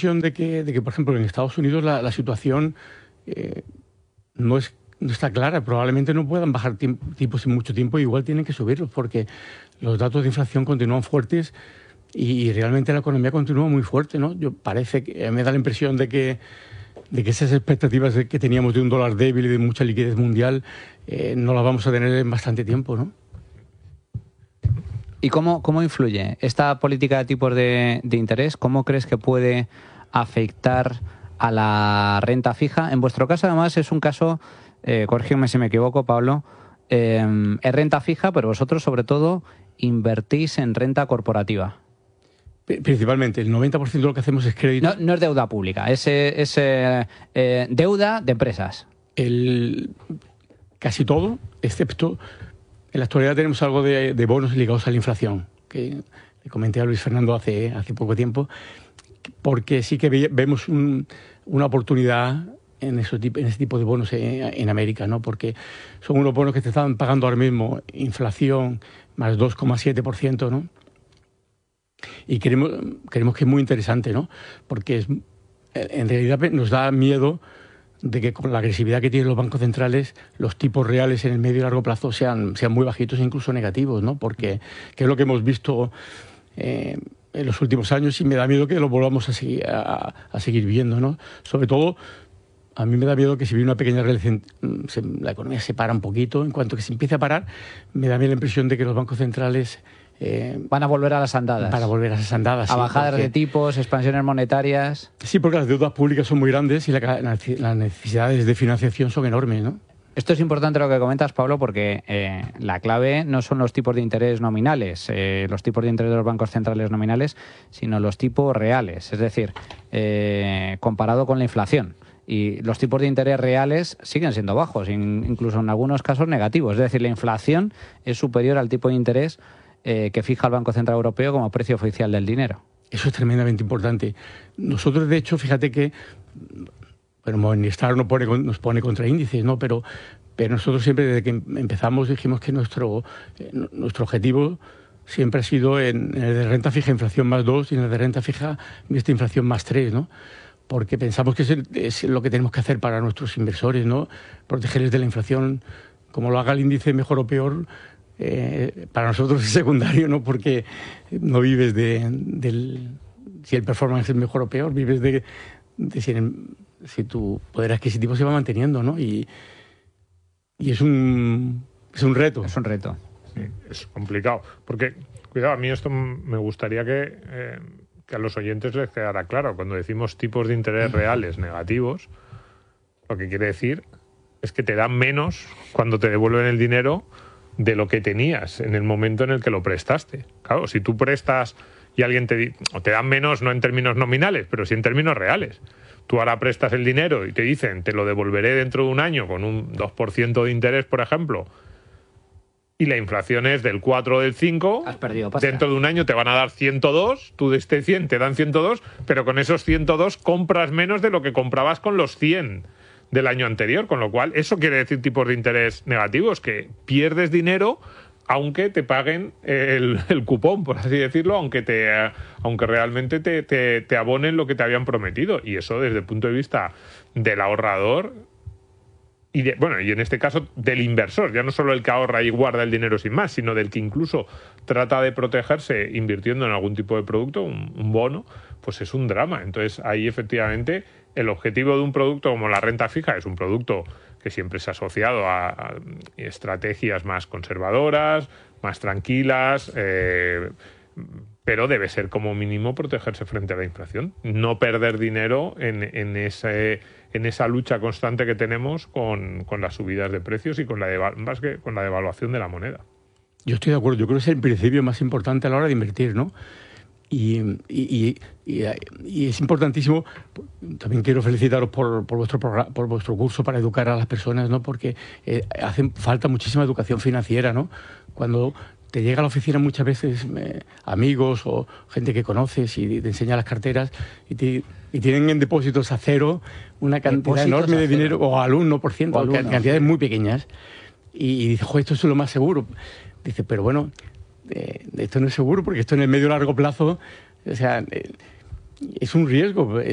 impresión de que por ejemplo, en Estados Unidos la situación no está clara. Probablemente no puedan bajar tipos en mucho tiempo, igual tienen que subirlos porque los datos de inflación continúan fuertes y realmente la economía continúa muy fuerte, ¿no? Me da la impresión de que esas expectativas que teníamos de un dólar débil y de mucha liquidez mundial no las vamos a tener en bastante tiempo, ¿no? ¿Y cómo influye esta política de tipos de interés? ¿Cómo crees que puede afectar a la renta fija? En vuestro caso, además, es un caso, corrígeme si me equivoco, Pablo, es renta fija, pero vosotros, sobre todo, invertís en renta corporativa. Principalmente, el 90% de lo que hacemos es crédito. No es deuda pública, es deuda de empresas. Casi todo, excepto... En la actualidad tenemos algo de bonos ligados a la inflación, que le comenté a Luis Fernando hace poco tiempo, porque sí que vemos una oportunidad en ese tipo de bonos en América, ¿no? Porque son unos bonos que te están pagando ahora mismo inflación más 2,7%, ¿no? Y creemos que es muy interesante, ¿no? Porque en realidad nos da miedo de que con la agresividad que tienen los bancos centrales, los tipos reales en el medio y largo plazo sean muy bajitos e incluso negativos, ¿no? Porque que es lo que hemos visto en los últimos años y me da miedo que lo volvamos a seguir viendo, ¿no? Sobre todo, a mí me da miedo que si viene una pequeña recesión, la economía se para un poquito. En cuanto que se empiece a parar, me da a mí la impresión de que los bancos centrales... van a volver a las andadas. Van a volver a las andadas. A bajadas de tipos, expansiones monetarias. Sí, porque las deudas públicas son muy grandes y las necesidades de financiación son enormes, ¿no? Esto es importante lo que comentas, Pablo, porque la clave no son los tipos de interés nominales, los tipos de interés de los bancos centrales nominales, sino los tipos reales, es decir, comparado con la inflación. Y los tipos de interés reales siguen siendo bajos, incluso en algunos casos negativos. Es decir, la inflación es superior al tipo de interés que fija el Banco Central Europeo como precio oficial del dinero. Eso es tremendamente importante. Nosotros, de hecho, fíjate que Morningstar nos pone contraíndices, ¿no? Pero nosotros siempre, desde que empezamos, dijimos que nuestro objetivo siempre ha sido en el de renta fija inflación más 2 y en el de renta fija mixta inflación más 3, ¿no? Porque pensamos que es lo que tenemos que hacer para nuestros inversores, ¿no? Protegerles de la inflación. Como lo haga el índice mejor o peor, para nosotros es secundario, ¿no? Porque no vives si el performance es mejor o peor, vives de si tu poder adquisitivo se va manteniendo, ¿no? Y es un reto. Es un reto. Sí, es complicado. Porque, cuidado, a mí esto me gustaría que a los oyentes les quedara claro. Cuando decimos tipos de interés reales negativos, lo que quiere decir es que te dan menos cuando te devuelven el dinero de lo que tenías en el momento en el que lo prestaste. Claro, si tú prestas y alguien te dan menos, no en términos nominales, pero sí en términos reales. Tú ahora prestas el dinero y te dicen, te lo devolveré dentro de un año con un 2% de interés, por ejemplo, y la inflación es del 4 o del 5, has perdido pasta. Dentro de un año te van a dar 102, tú de este 100 te dan 102, pero con esos 102 compras menos de lo que comprabas con los 100 del año anterior, con lo cual eso quiere decir tipos de interés negativos, que pierdes dinero aunque te paguen el cupón, por así decirlo, aunque realmente te abonen lo que te habían prometido. Y eso desde el punto de vista del ahorrador y en este caso del inversor, ya no solo el que ahorra y guarda el dinero sin más, sino del que incluso trata de protegerse invirtiendo en algún tipo de producto, un bono, pues es un drama. Entonces ahí efectivamente el objetivo de un producto como la renta fija es un producto que siempre se ha asociado a estrategias más conservadoras, más tranquilas, pero debe ser como mínimo protegerse frente a la inflación, no perder dinero en esa lucha constante que tenemos con las subidas de precios y con la devaluación de la moneda. Yo estoy de acuerdo, yo creo que es el principio más importante a la hora de invertir, ¿no? Y es importantísimo. También quiero felicitaros por vuestro curso para educar a las personas, ¿no? Porque hace falta muchísima educación financiera, ¿no? Cuando te llega a la oficina muchas veces amigos o gente que conoces y te enseña las carteras y tienen en depósitos a cero una cantidad enorme de dinero, o al 1%, cantidades muy pequeñas. Y dices, esto es lo más seguro. Dice, pero bueno, esto no es seguro porque esto en el medio y largo plazo, o sea, es un riesgo.